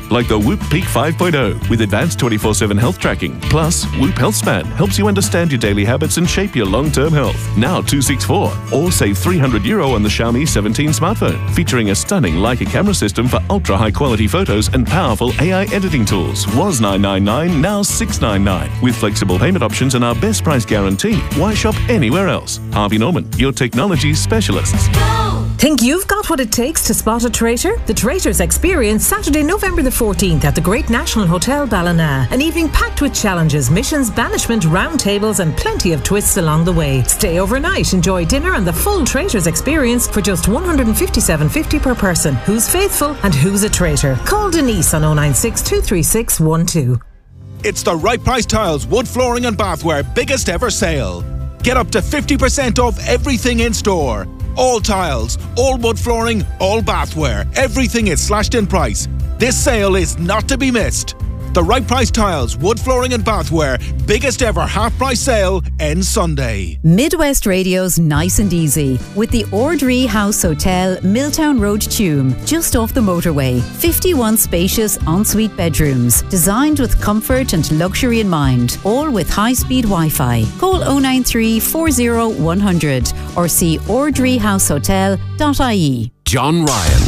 like the Whoop Peak 5.0 with advanced 24/7 health tracking. Plus, Whoop HealthSpan helps you understand your daily habits and shape your long-term health. Now $264, or save €300 on the Xiaomi 17 smartphone, featuring a stunning Leica camera system for ultra-high quality photos and powerful AI editing tools. Was $999, now $699. With flexible payment options and our best price guarantee. Why shop anywhere else? Harvey Norman, your technology specialists. Think you've got what it takes to spot a traitor? The Traitors Experience, Saturday, November the 14th at the Great National Hotel Ballina. An evening packed with challenges, missions, banishment, round tables and plenty of twists along the way. Stay overnight, enjoy dinner and the full Traitors Experience for just $157.50 per person. Who's faithful and who's a traitor? Call Denise on 096 236 12. It's the Right Price Tiles Wood Flooring and Bathware biggest ever sale. Get up to 50% off everything in store. All tiles, all wood flooring, all bathware. Everything is slashed in price. This sale is not to be missed. The Right Price Tiles, Wood Flooring and Bathware biggest ever half-price sale ends Sunday. Midwest Radio's Nice and Easy with the Ordree House Hotel, Milltown Road, Tuam, just off the motorway. 51 spacious ensuite bedrooms, designed with comfort and luxury in mind, all with high-speed Wi-Fi. Call 093 40 100 or see ordreehousehotel.ie. John Ryan.